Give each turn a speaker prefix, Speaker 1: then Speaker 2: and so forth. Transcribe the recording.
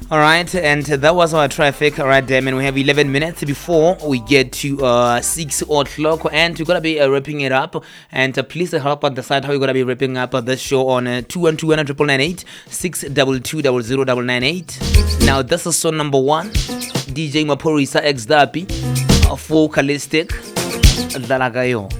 Speaker 1: All right, and that was our traffic. All right, damn, and we have 11 minutes before we get to 6 o'clock, and we're gonna be wrapping it up. And please help us decide how we're gonna be wrapping up this show on 212-998 622 0098. Now, this is song number 1, DJ Maphorisa X Dapi, Vocalistic, Dala Kayo.